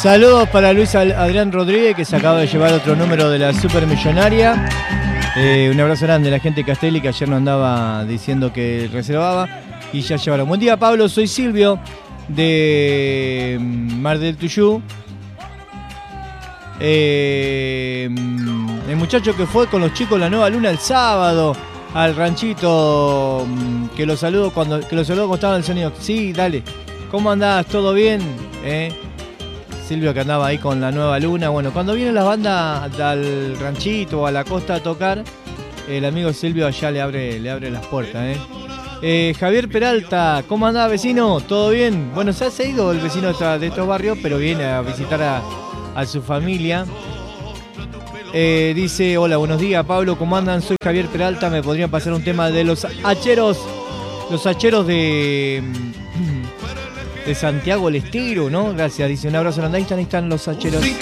Saludos para Luis Adrián Rodríguez, que se acaba de llevar otro número de la Supermillonaria. Un abrazo grande a la gente de Castelli, que ayer nos andaba diciendo que reservaba y ya llevaron. Buen día, Pablo, soy Silvio de Mar del Tuyú. El muchacho que fue con los chicos La Nueva Luna el sábado al ranchito, que lo saludo cuando estaba en el sonido. Sí, dale. ¿Cómo andás? ¿Todo bien? Silvio, que andaba ahí con La Nueva Luna. Bueno, cuando vienen las bandas al ranchito o a la costa a tocar, el amigo Silvio allá le abre las puertas. Javier Peralta, ¿cómo andás, vecino? ¿Todo bien? Bueno, se ha ido el vecino de estos barrios, pero viene a visitar a su familia. Dice, hola, buenos días, Pablo, ¿cómo andan? Soy Javier Peralta, ¿me podrían pasar un tema de los hacheros de Santiago del Estero, ¿no? Gracias, dice, un abrazo grande, ahí están los hacheros.